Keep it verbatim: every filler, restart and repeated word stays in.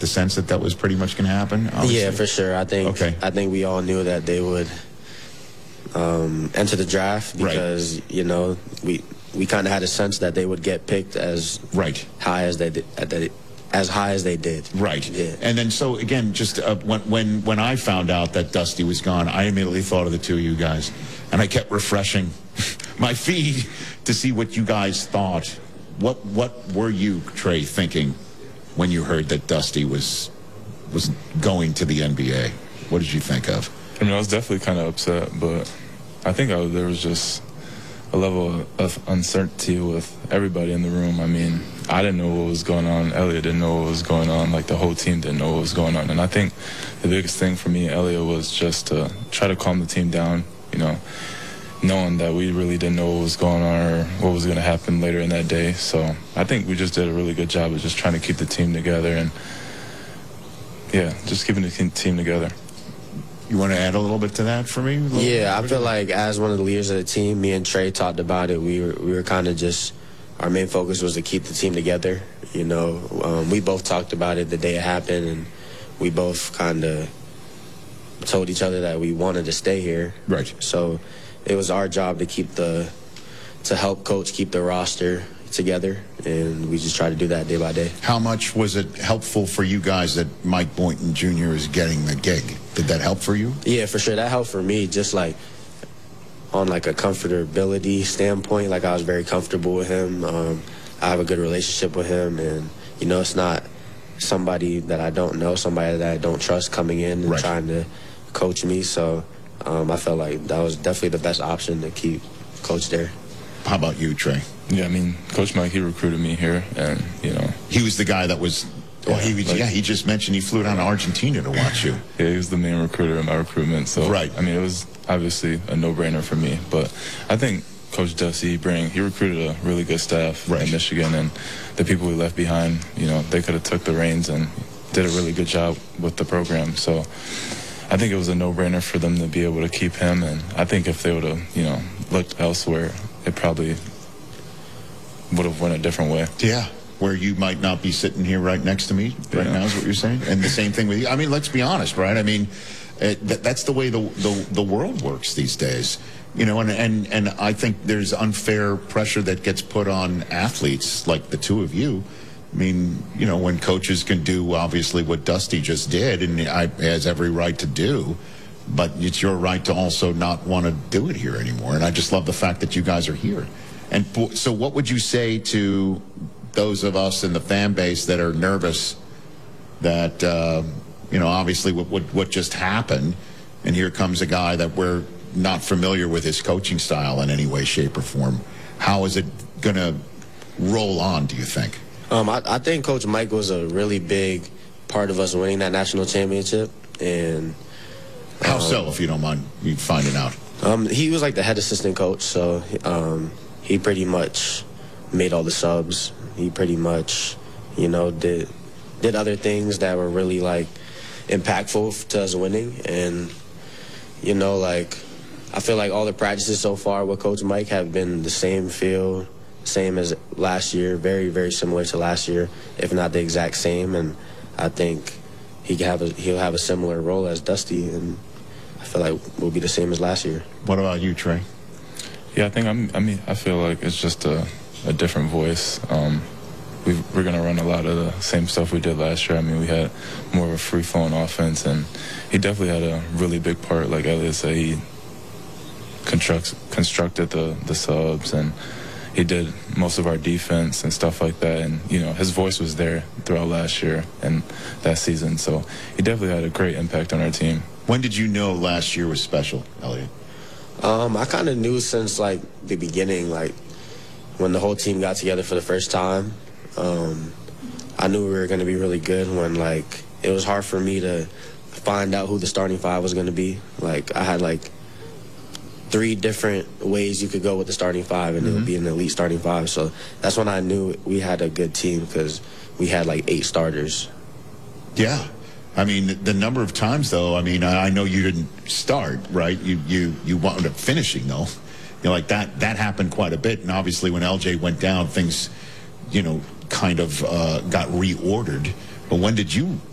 the sense that that was pretty much going to happen? Obviously? Yeah, for sure. I think okay. I think we all knew that they would um, enter the draft because right. you know we we kind of had a sense that they would get picked as right high as they did, as high as they did. Right. Yeah. And then so again, just uh, when when when I found out that Dusty was gone, I immediately thought of the two of you guys, and I kept refreshing my feed to see what you guys thought. What what were you, Trey, thinking when you heard that Dusty was was going to the N B A? What did you think of? I mean, I was definitely kind of upset, but I think I was, there was just a level of uncertainty with everybody in the room. I mean, I didn't know what was going on. Elliot didn't know what was going on. Like, the whole team didn't know what was going on. And I think the biggest thing for me and Elliot was just to try to calm the team down, you know, knowing that we really didn't know what was going on or what was going to happen later in that day. So I think we just did a really good job of just trying to keep the team together and, yeah, just keeping the team together. You want to add a little bit to that for me? Yeah, I feel like as one of the leaders of the team, me and Trey talked about it. We were we were kind of just, our main focus was to keep the team together. You know, um, we both talked about it the day it happened, and we both kind of told each other that we wanted to stay here. Right. So it was our job to keep the, to help coach keep the roster together, and we just try to do that day by day. How much was it helpful for you guys that Mike Boynton Junior is getting the gig? Did that help for you? Yeah, for sure. That helped for me, just like on like a comfortability standpoint. Like, I was very comfortable with him. Um, I have a good relationship with him, and you know, it's not somebody that I don't know, somebody that I don't trust coming in and right. trying to coach me. So um, I felt like that was definitely the best option to keep Coach there. How about you, Trey? Yeah, I mean, Coach Mike, he recruited me here, and, you know. He was the guy that was, well, yeah, he was, like, yeah, he just mentioned he flew down to Argentina to watch you. Yeah, he was the main recruiter in my recruitment. So, right. I mean, it was obviously a no-brainer for me. But I think Coach Dusty, he, bring, he recruited a really good staff right. in Michigan, and the people we left behind, you know, they could have took the reins and did a really good job with the program. So I think it was a no-brainer for them to be able to keep him, and I think if they would have, you know, looked elsewhere, it probably would have went a different way. Yeah, where you might not be sitting here right next to me right yeah. now is what you're saying. And the same thing with you. I mean, let's be honest, right? I mean, it, that, that's the way the, the the world works these days. You know, and, and, and I think there's unfair pressure that gets put on athletes like the two of you. I mean, you know, when coaches can do obviously what Dusty just did, and I has every right to do, but it's your right to also not want to do it here anymore. And I just love the fact that you guys are here. And so what would you say to those of us in the fan base that are nervous that, uh, you know, obviously what, what, what just happened, and here comes a guy that we're not familiar with his coaching style in any way, shape, or form. How is it going to roll on, do you think? Um, I, I think Coach Mike was a really big part of us winning that national championship. And how um, so, if you don't mind you finding out? Um, he was like the head assistant coach, so um, he pretty much made all the subs. He pretty much, you know, did did other things that were really like impactful to us winning. And you know, like, I feel like all the practices so far with Coach Mike have been the same feel, same as last year, very, very similar to last year, if not the exact same. And I think he can have a, he'll have a similar role as Dusty, and I feel like we'll be the same as last year. What about you, Trey? Yeah, I think I'm, I mean, I feel like it's just a, a different voice. Um, we we're going to run a lot of the same stuff we did last year. I mean, we had more of a free-flowing offense, and he definitely had a really big part. Like Elliot said, he constructs, constructed the, the subs, and he did most of our defense and stuff like that. And, you know, his voice was there throughout last year and that season. So he definitely had a great impact on our team. When did you know last year was special, Elliot? Um, I kind of knew since, like, the beginning, like, when the whole team got together for the first time. Um, I knew we were going to be really good when, like, it was hard for me to find out who the starting five was going to be. Like, I had, like, three different ways you could go with the starting five, and mm-hmm. it would be an elite starting five. So that's when I knew we had a good team, because we had, like, eight starters. Yeah. I mean, the number of times, though, I mean, I know you didn't start, right? You you you wound up finishing, though. You know, like that that happened quite a bit. And obviously when L J went down, things, you know, kind of uh, got reordered. But when did you